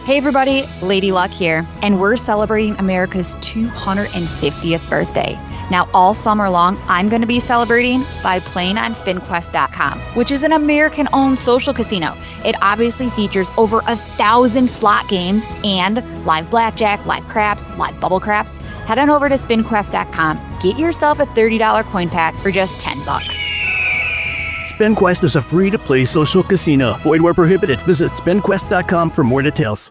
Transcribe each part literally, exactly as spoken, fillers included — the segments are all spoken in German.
Hey everybody, Lady Luck here, and we're celebrating America's two hundred fiftieth birthday. Now, all summer long, I'm going to be celebrating by playing on spin quest dot com, which is an American-owned social casino. It obviously features over a thousand slot games and live blackjack, live craps, live bubble craps. Head on over to spin quest dot com. Get yourself a thirty dollars coin pack for just ten bucks. SpinQuest is a free-to-play social casino. Void where prohibited. Visit spin quest dot com for more details.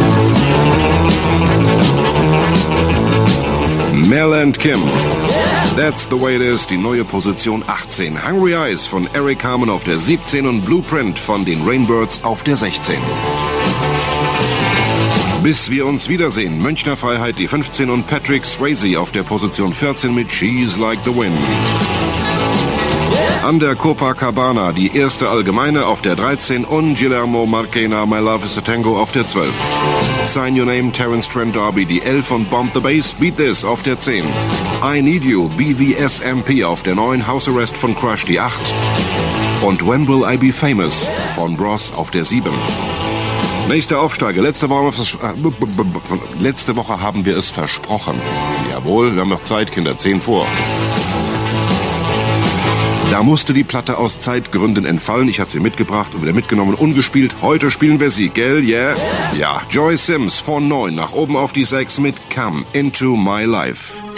Mel and Kim. That's the way it is, die neue Position achtzehn. Hungry Eyes von Eric Harmon auf der siebzehn und Blueprint von den Rainbirds auf der sechzehn. Bis wir uns wiedersehen, Münchner Freiheit die fünfzehn und Patrick Swayze auf der Position vierzehn mit She's Like the Wind. An der Copacabana die erste Allgemeine auf der dreizehn und Guillermo Marchena My Love is a Tango auf der zwölf. Sign Your Name Terence Trent D'Arby die elf und Bomb the Bass Beat This auf der zehn. I Need You B V S M P auf der neun, House Arrest von Crush die acht. Und When Will I Be Famous von Bros auf der sieben. Nächster Aufsteiger. Letzte Woche, letzte Woche haben wir es versprochen. Jawohl, wir haben noch Zeit, Kinder. zehn vor. Da musste die Platte aus Zeitgründen entfallen. Ich hatte sie mitgebracht und wieder mitgenommen, ungespielt. Heute spielen wir sie, gell? Yeah? Ja, Joy Sims von neun nach oben auf die sechs mit Come Into My Life.